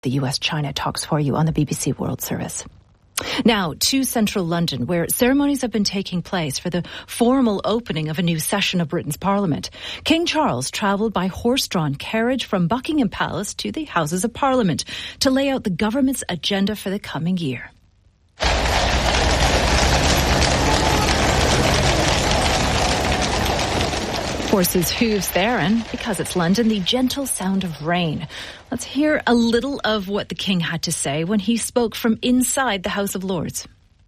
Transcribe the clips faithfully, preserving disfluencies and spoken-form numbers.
the U S China talks for you on the B B C World Service. Now, to central London, where ceremonies have been taking place for the formal opening of a new session of Britain's Parliament. King Charles travelled by horse-drawn carriage from Buckingham Palace to the Houses of Parliament to lay out the government's agenda for the coming year. Horses' hooves there, and because it's London, the gentle sound of rain. Let's hear a little of what the King had to say when he spoke from inside the House of Lords.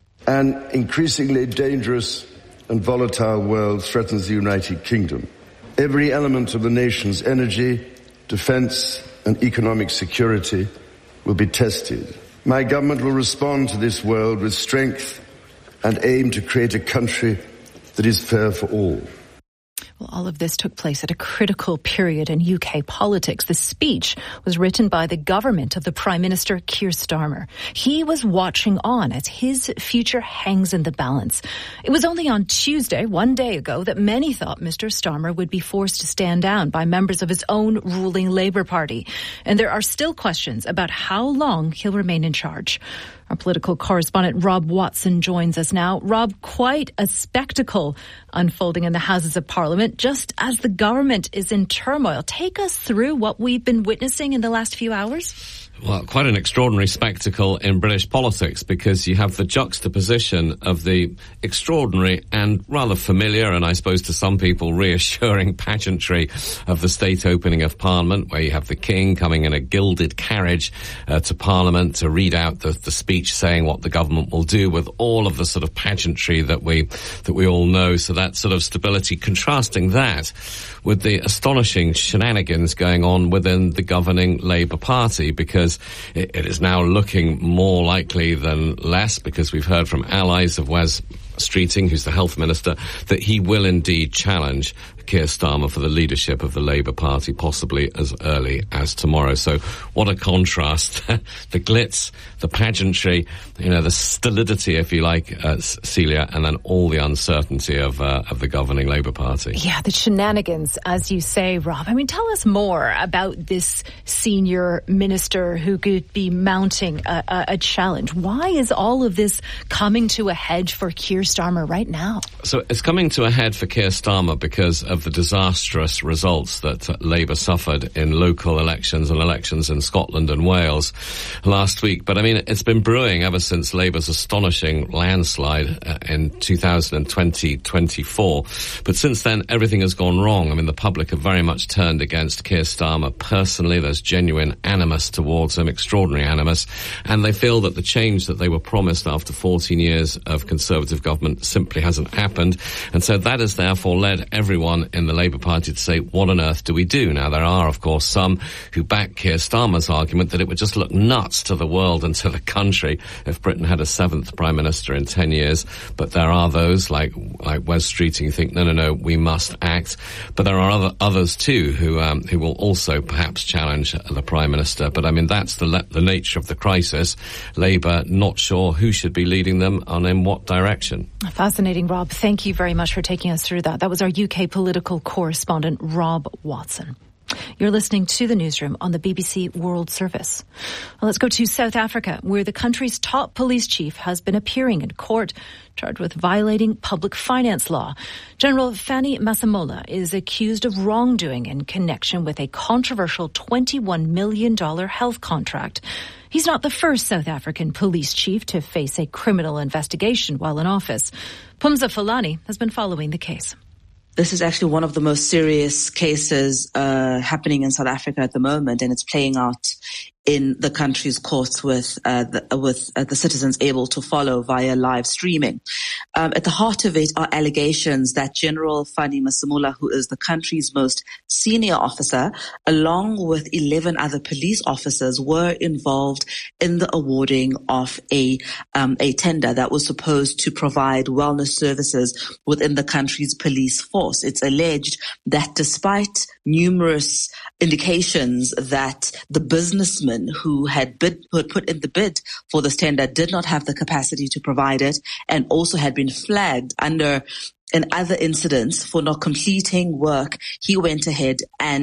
An increasingly dangerous and volatile world threatens the United Kingdom. Every element of the nation's energy, defence and economic security will be tested. My government will respond to this world with strength and aim to create a country that is fair for all. Well, all of this took place at a critical period in U K politics. The speech was written by the government of the Prime Minister, Keir Starmer. He was watching on as his future hangs in the balance. It was only on Tuesday, one day ago, that many thought Mister Starmer would be forced to stand down by members of his own ruling Labour Party. And there are still questions about how long he'll remain in charge. Our political correspondent Rob Watson joins us now. Rob, quite a spectacle unfolding in the Houses of Parliament just as the government is in turmoil. Take us through what we've been witnessing in the last few hours. Well, quite an extraordinary spectacle in British politics, because you have the juxtaposition of the extraordinary and rather familiar, and I suppose to some people reassuring pageantry of the state opening of Parliament, where you have the King coming in a gilded carriage uh, to Parliament to read out the, the speech saying what the government will do, with all of the sort of pageantry that we that we all know. So that sort of stability, contrasting that with the astonishing shenanigans going on within the governing Labour Party, because it, it is now looking more likely than less, because we've heard from allies of Wes Streeting, who's the health minister, that he will indeed challenge Keir Starmer for the leadership of the Labour Party, possibly as early as tomorrow. So what a contrast. The glitz, the pageantry, you know, the stolidity, if you like, uh, Celia, and then all the uncertainty of uh, of the governing Labour Party. Yeah, the shenanigans, as you say, Rob. I mean, tell us more about this senior minister who could be mounting a, a, a challenge. Why is all of this coming to a head for Keir Starmer right now? So it's coming to a head for Keir Starmer because of the disastrous results that uh, Labour suffered in local elections and elections in Scotland and Wales last week. But I mean, it's been brewing ever since Labour's astonishing landslide uh, in two thousand twenty twenty-four. But since then, everything has gone wrong. I mean, the public have very much turned against Keir Starmer personally. There's genuine animus towards him, extraordinary animus. And they feel that the change that they were promised after fourteen years of Conservative government simply hasn't happened. And so that has therefore led everyone in the Labour Party to say, what on earth do we do? Now, there are, of course, some who back Keir Starmer's argument that it would just look nuts to the world and to the country if Britain had a seventh Prime Minister in ten years. But there are those, like like Wes Streeting, who think, no, no, no, we must act. But there are other others, too, who um, who will also perhaps challenge the Prime Minister. But, I mean, that's the, le- the nature of the crisis. Labour not sure who should be leading them and in what direction. Fascinating, Rob. Thank you very much for taking us through that. That was our U K political correspondent, Rob Watson. You're listening to the Newsroom on the B B C World Service. Well, let's go to South Africa, where the country's top police chief has been appearing in court, charged with violating public finance law. General Fanny Masemola is accused of wrongdoing in connection with a controversial twenty-one million dollars health contract. He's not the first South African police chief to face a criminal investigation while in office. Pumza Fulani has been following the case. This is actually one of the most serious cases uh, happening in South Africa at the moment, and it's playing out in the country's courts with uh, the, with uh, the citizens able to follow via live streaming. Um, at the heart of it are allegations that General Fanny Masemola, who is the country's most senior officer, along with eleven other police officers, were involved in the awarding of a um, a tender that was supposed to provide wellness services within the country's police force. It's alleged that despite numerous indications that the businessmen who had bid, who had put in the bid for this tender did not have the capacity to provide it, and also had been flagged under in other incidents for not completing work, he went ahead and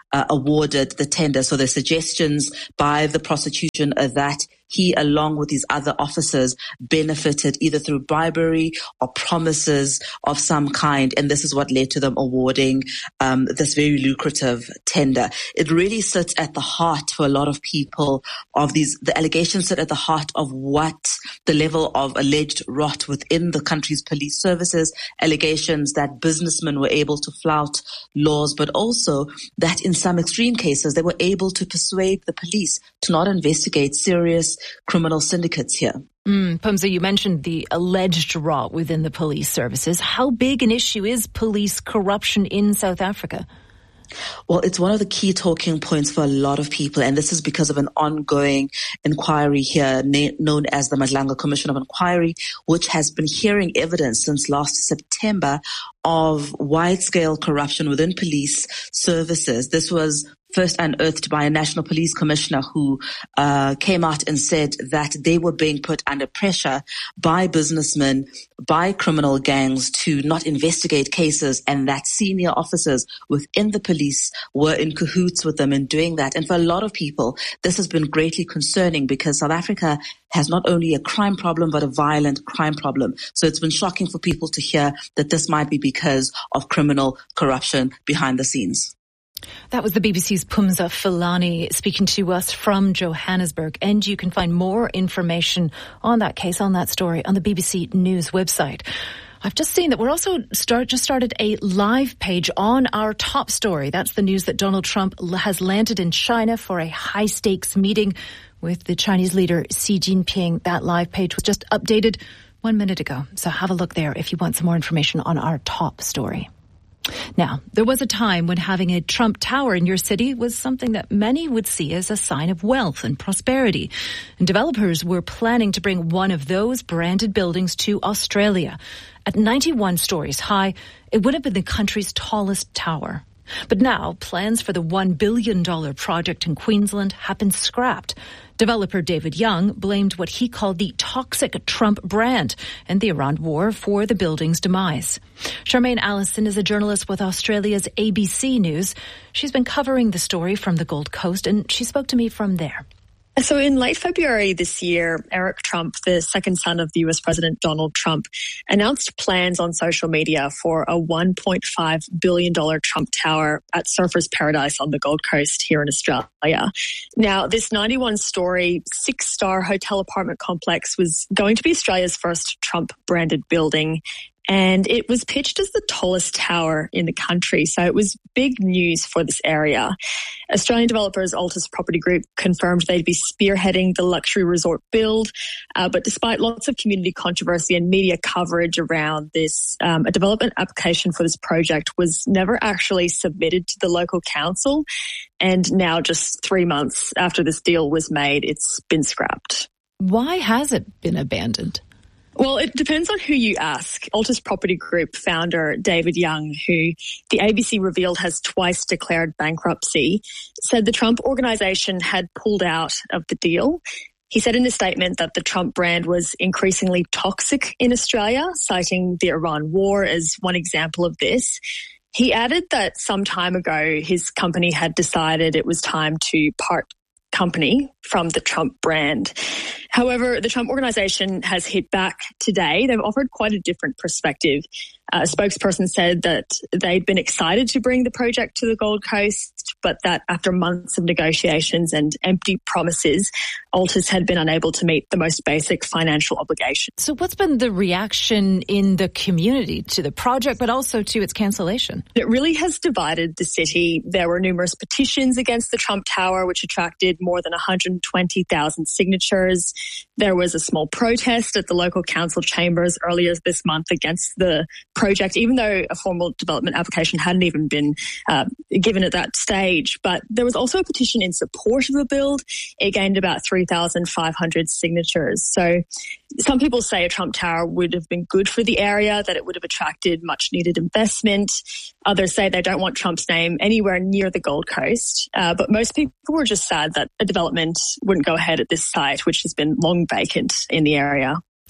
uh, awarded the tender. So there's suggestions by the prosecution uh, that he, along with these other officers, benefited either through bribery or promises of some kind. And this is what led to them awarding um, this very lucrative tender. It really sits at the heart for a lot of people of these, the allegations sit at the heart of what the level of alleged rot within the country's police services, allegations that businessmen were able to flout laws, but also that in some extreme cases, they were able to persuade the police to not investigate serious criminal syndicates here. Mm, Phumza, you mentioned the alleged rot within the police services. How big an issue is police corruption in South Africa? Well, it's one of the key talking points for a lot of people, and this is because of an ongoing inquiry here na- known as the Madlanga Commission of Inquiry, which has been hearing evidence since last September of wide-scale corruption within police services. This was first unearthed by a national police commissioner who uh, came out and said that they were being put under pressure by businessmen, by criminal gangs to not investigate cases, and that senior officers within the police were in cahoots with them in doing that. And for a lot of people, this has been greatly concerning because South Africa has not only a crime problem, but a violent crime problem. So it's been shocking for people to hear that this might be because of criminal corruption behind the scenes. That was the B B C's Phumza Filani speaking to us from Johannesburg. And you can find more information on that case, on that story, on the B B C News website. I've just seen that we're also start, just started a live page on our top story. That's the news that Donald Trump has landed in China for a high-stakes meeting with the Chinese leader Xi Jinping. That live page was just updated one minute ago. So have a look there if you want some more information on our top story. Now, there was a time when having a Trump Tower in your city was something that many would see as a sign of wealth and prosperity. And developers were planning to bring one of those branded buildings to Australia. At ninety-one stories high, it would have been the country's tallest tower. But now, plans for the one billion dollars project in Queensland have been scrapped. Developer David Young blamed what he called the toxic Trump brand and the Iran war for the building's demise. Charmaine Allison is a journalist with Australia's A B C News. She's been covering the story from the Gold Coast, and she spoke to me from there. So in late February this year, Eric Trump, the second son of the U S President Donald Trump, announced plans on social media for a one point five billion dollars Trump Tower at Surfers Paradise on the Gold Coast here in Australia. Now, this ninety-one story, six-star hotel apartment complex was going to be Australia's first Trump-branded building, and it was pitched as the tallest tower in the country. So it was big news for this area. Australian developers Altus Property Group confirmed they'd be spearheading the luxury resort build. Uh, but despite lots of community controversy and media coverage around this, um, a development application for this project was never actually submitted to the local council. And now, just three months after this deal was made, it's been scrapped. Why has it been abandoned? Well, it depends on who you ask. Altus Property Group founder David Young, who the A B C revealed has twice declared bankruptcy, said the Trump organization had pulled out of the deal. He said in a statement that the Trump brand was increasingly toxic in Australia, citing the Iran war as one example of this. He added that some time ago his company had decided it was time to part company from the Trump brand. However, the Trump organization has hit back today. They've offered quite a different perspective. Uh, a spokesperson said that they'd been excited to bring the project to the Gold Coast, but that after months of negotiations and empty promises, Altus had been unable to meet the most basic financial obligations. So what's been the reaction in the community to the project, but also to its cancellation? It really has divided the city. There were numerous petitions against the Trump Tower, which attracted more than one hundred twenty thousand signatures. There was a small protest at the local council chambers earlier this month against the project, even though a formal development application hadn't even been uh, given at that stage. But there was also a petition in support of the build. It gained about three thousand five hundred signatures. So some people say a Trump Tower would have been good for the area, that it would have attracted much needed investment. Others say they don't want Trump's name anywhere near the Gold Coast. Uh, but most people were just sad that a development wouldn't go ahead at this site, which has been long vacant in the area.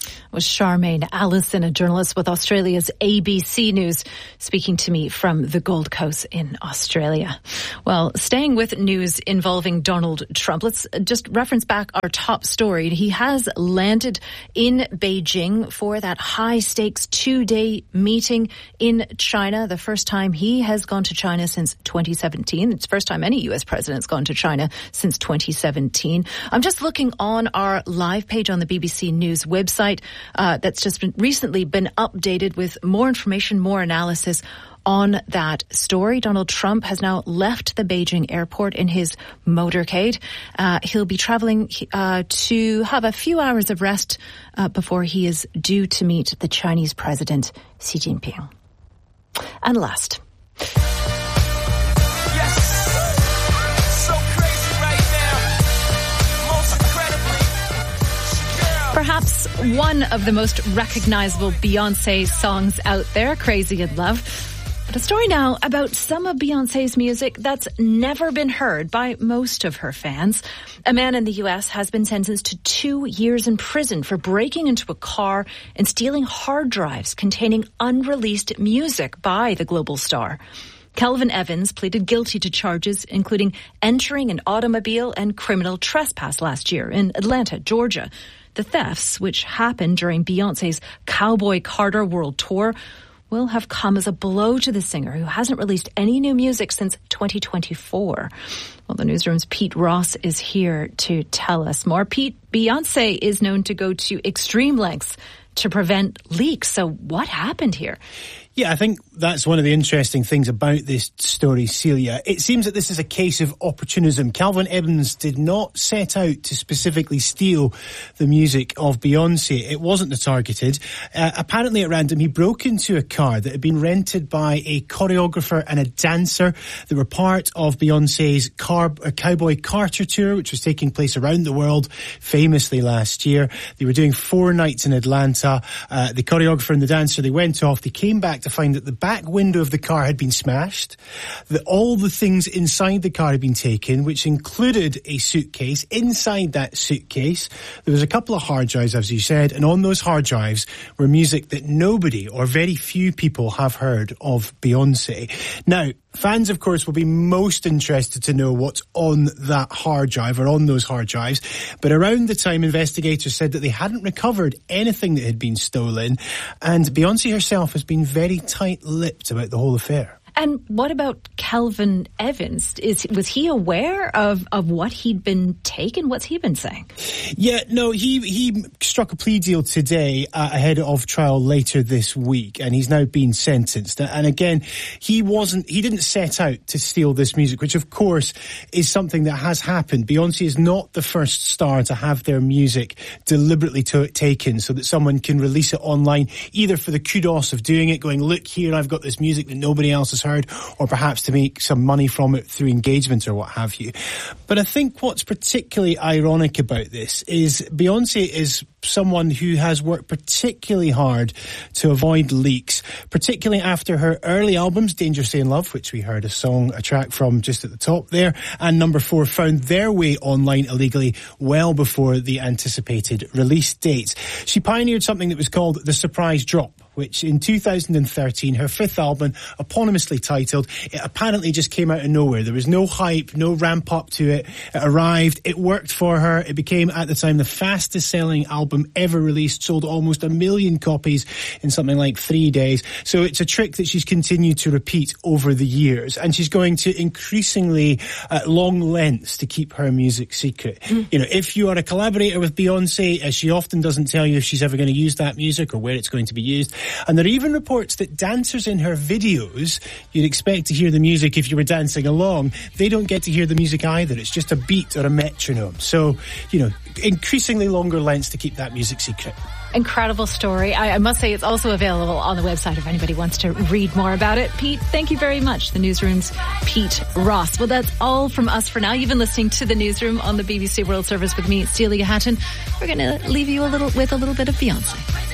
Was Charmaine Allison, a journalist with Australia's A B C News, speaking to me from the Gold Coast in Australia. Well, staying with news involving Donald Trump, let's just reference back our top story. He has landed in Beijing for that high-stakes two-day meeting in China, the first time he has gone to China since twenty seventeen. It's the first time any U S president's gone to China since twenty seventeen. I'm just looking on our live page on the B B C News website. Uh, that's just been recently been updated with more information, more analysis on that story. Donald Trump has now left the Beijing airport in his motorcade. Uh, he'll be traveling uh, to have a few hours of rest uh, before he is due to meet the Chinese President Xi Jinping. And last, perhaps one of the most recognizable Beyoncé songs out there, Crazy in Love. But a story now about some of Beyoncé's music that's never been heard by most of her fans. A man in the U S has been sentenced to two years in prison for breaking into a car and stealing hard drives containing unreleased music by the global star. Kelvin Evans pleaded guilty to charges including entering an automobile and criminal trespass last year in Atlanta, Georgia. The thefts, which happened during Beyoncé's Cowboy Carter World Tour, will have come as a blow to the singer, who hasn't released any new music since twenty twenty-four. Well, the newsroom's Pete Ross is here to tell us more. Pete, Beyoncé is known to go to extreme lengths to prevent leaks. So what happened here? Yeah, I think that's one of the interesting things about this story, Celia. It seems that this is a case of opportunism. Kelvin Evans did not set out to specifically steal the music of Beyoncé. It wasn't the targeted. Uh, apparently at random, he broke into a car that had been rented by a choreographer and a dancer. They were part of Beyoncé's car, uh, Cowboy Carter tour, which was taking place around the world famously last year. They were doing four nights in Atlanta. Uh, the choreographer and the dancer, they went off. They came back to find that the back window of the car had been smashed, that all the things inside the car had been taken, which included a suitcase. Inside that suitcase, there was a couple of hard drives, as you said, and on those hard drives were music that nobody or very few people have heard of Beyoncé. Now, fans, of course, will be most interested to know what's on that hard drive or on those hard drives. But around the time, investigators said that they hadn't recovered anything that had been stolen. And Beyoncé herself has been very tight-lipped about the whole affair. And what about Kelvin Evans? Is was he aware of, of what he'd been taken? What's he been saying? Yeah, no, he he struck a plea deal today uh, ahead of trial later this week, and he's now been sentenced. And again, he wasn't, he didn't set out to steal this music, which of course is something that has happened. Beyoncé is not the first star to have their music deliberately to, taken so that someone can release it online, either for the kudos of doing it, going, look here, I've got this music that nobody else has heard, or perhaps to make some money from it through engagement or what have you. But I think what's particularly ironic about this is Beyoncé is someone who has worked particularly hard to avoid leaks, particularly after her early albums, Dangerously in Love, which we heard a song, a track from just at the top there, and Number Four found their way online illegally well before the anticipated release dates. She pioneered something that was called the surprise drop, which in two thousand thirteen, her fifth album, eponymously titled, it apparently just came out of nowhere. There was no hype, no ramp up to it. It arrived, it worked for her. It became, at the time, the fastest selling album ever released, sold almost a million copies in something like three days. So it's a trick that she's continued to repeat over the years. And she's going to increasingly uh, long lengths to keep her music secret. Mm. You know, if you are a collaborator with Beyoncé, as she often doesn't tell you if she's ever going to use that music or where it's going to be used. And there are even reports that dancers in her videos, you'd expect to hear the music if you were dancing along, they don't get to hear the music either. It's just a beat or a metronome. So, you know, increasingly longer lengths to keep that music secret. Incredible story. I, I must say it's also available on the website if anybody wants to read more about it. Pete, thank you very much. The Newsroom's Pete Ross. Well, that's all from us for now. You've been listening to The Newsroom on the B B C World Service with me, Celia Hatton. We're going to leave you a little with a little bit of Beyoncé.